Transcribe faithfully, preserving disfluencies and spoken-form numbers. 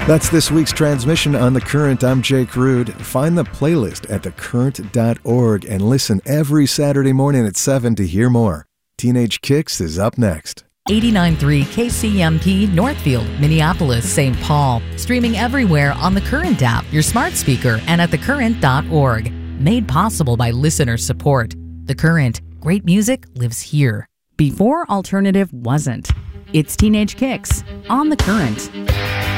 That's this week's transmission on The Current. I'm Jake Rude. Find the playlist at the current dot org and listen every Saturday morning at seven to hear more. Teenage Kicks is up next. eighty-nine point three K C M P, Northfield, Minneapolis, Saint Paul. Streaming everywhere on the Current app, your smart speaker, and at the current dot org. Made possible by listener support. The Current. Great music lives here. Before alternative wasn't. It's Teenage Kicks on The Current.